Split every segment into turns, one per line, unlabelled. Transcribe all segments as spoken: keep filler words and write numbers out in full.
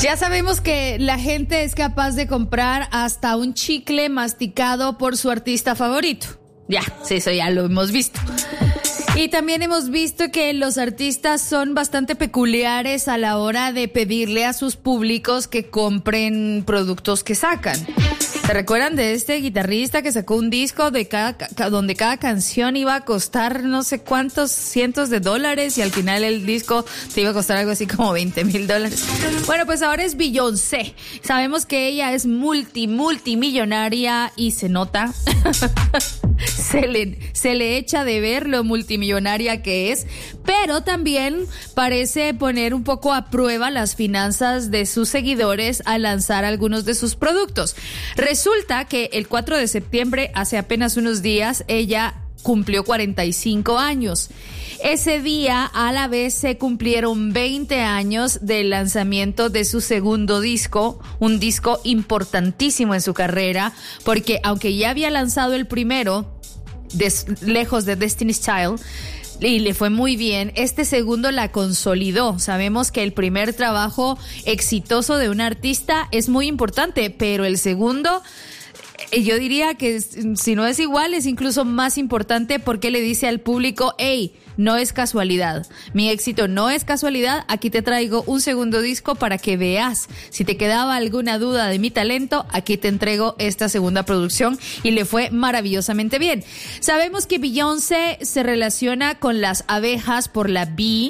Ya sabemos que la gente es capaz de comprar hasta un chicle masticado por su artista favorito. Ya, sí, eso ya lo hemos visto. Y también hemos visto que los artistas son bastante peculiares a la hora de pedirle a sus públicos que compren productos que sacan. ¿Se recuerdan de este guitarrista que sacó un disco de cada, ca, donde cada canción iba a costar no sé cuántos cientos de dólares y al final el disco te iba a costar algo así como veinte mil dólares? Bueno, pues ahora es Beyoncé. Sabemos que ella es multi, multimillonaria y se nota. se, le, se le echa de ver lo multimillonaria que es, pero también parece poner un poco a prueba las finanzas de sus seguidores al lanzar algunos de sus productos. Resulta que el cuatro de septiembre, hace apenas unos días, ella cumplió cuarenta y cinco años. Ese día, a la vez, se cumplieron veinte años del lanzamiento de su segundo disco, un disco importantísimo en su carrera, porque aunque ya había lanzado el primero, des, lejos de Destiny's Child, y le fue muy bien, este segundo la consolidó. Sabemos que el primer trabajo exitoso de un artista es muy importante, pero el segundo, yo diría que si no es igual, es incluso más importante porque le dice al público, hey, no es casualidad, mi éxito no es casualidad, aquí te traigo un segundo disco para que veas. Si te quedaba alguna duda de mi talento, aquí te entrego esta segunda producción, y le fue maravillosamente bien. Sabemos que Beyoncé se relaciona con las abejas por la B,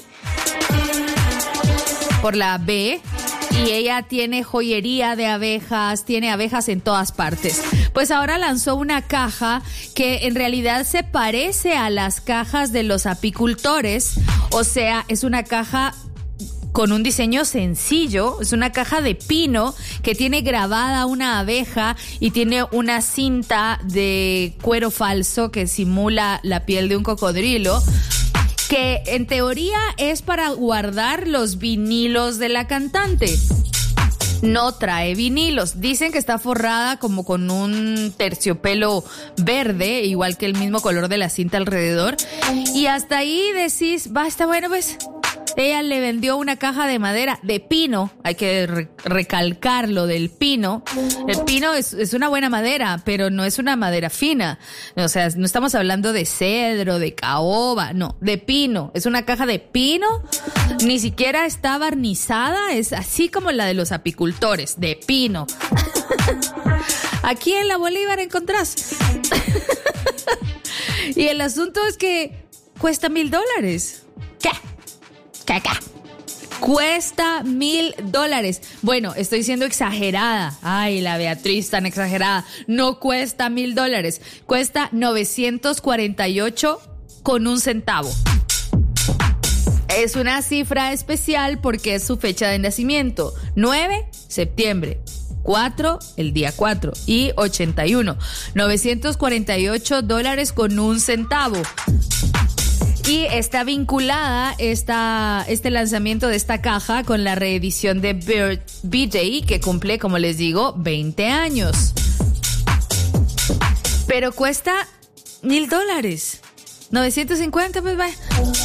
por la B, y ella tiene joyería de abejas, tiene abejas en todas partes. Pues ahora lanzó una caja que en realidad se parece a las cajas de los apicultores, o sea, es una caja con un diseño sencillo, es una caja de pino que tiene grabada una abeja y tiene una cinta de cuero falso que simula la piel de un cocodrilo, que en teoría es para guardar los vinilos de la cantante. No trae vinilos. Dicen que está forrada como con un terciopelo verde, igual que el mismo color de la cinta alrededor. Y hasta ahí decís, basta, bueno, pues ella le vendió una caja de madera de pino. Hay que re- recalcar lo del pino. El pino es, es una buena madera, pero no es una madera fina. O sea, no estamos hablando de cedro, de caoba, no, de pino. Es una caja de pino. Ni siquiera está barnizada, es así como la de los apicultores, de pino. Aquí en la Bolívar encontrás. Y el asunto es que cuesta mil dólares. ¿Qué? ¿Qué, qué? Cuesta mil dólares. Bueno, estoy siendo exagerada. Ay, la Beatriz tan exagerada. No cuesta mil dólares. Cuesta novecientos cuarenta y ocho con un centavo. Es una cifra especial porque es su fecha de nacimiento. nueve, septiembre. cuatro, el día cuatro. Y ochenta y uno. novecientos cuarenta y ocho dólares con un centavo. Y está vinculada esta, este lanzamiento de esta caja con la reedición de B J, que cumple, como les digo, veinte años. Pero cuesta mil dólares. novecientos cincuenta, pues va.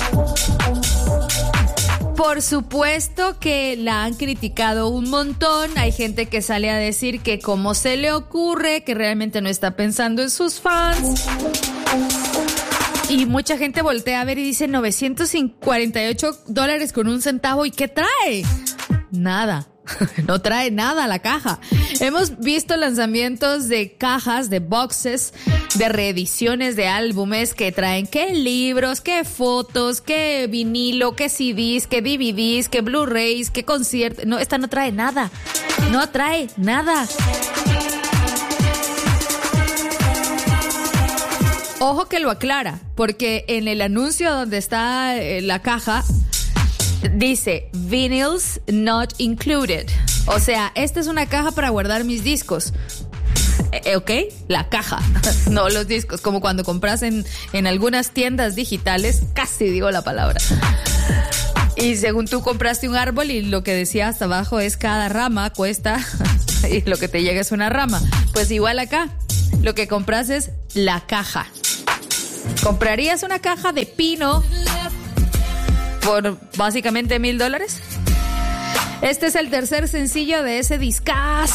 Por supuesto que la han criticado un montón. Hay gente que sale a decir que cómo se le ocurre, que realmente no está pensando en sus fans. Y mucha gente voltea a ver y dice novecientos cuarenta y ocho dólares con un centavo. ¿Y qué trae? Nada. No trae nada la caja. Hemos visto lanzamientos de cajas, de boxes, de reediciones de álbumes que traen qué libros, qué fotos, qué vinilo, qué C Ds, qué D V Ds, qué Blu-rays, qué conciertos. No, esta no trae nada. No trae nada. Ojo que lo aclara, porque en el anuncio donde está la caja dice vinyls not included. O sea, esta es una caja para guardar mis discos. Eh, ¿Ok? La caja, no los discos. Como cuando compras en, en algunas tiendas digitales, casi digo la palabra. Y según tú compraste un árbol y lo que decía hasta abajo es cada rama cuesta y lo que te llega es una rama. Pues igual acá, lo que compras es la caja. ¿Comprarías una caja de pino por básicamente mil dólares? Este es el tercer sencillo de ese discazo